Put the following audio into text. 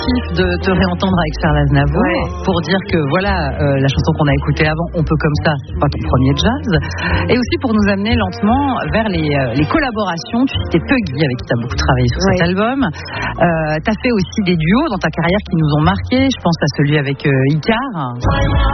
kiff de te réentendre avec Charles Aznavour pour dire que voilà, la chanson qu'on a écoutée avant, On peut comme ça, c'est pas ton premier jazz, et aussi pour nous amener lentement vers les collaborations. Tu citais Puggy avec qui tu as beaucoup travaillé sur cet album. Tu as fait aussi des duos dans ta carrière qui nous ont marqués. Je pense à celui avec Icar.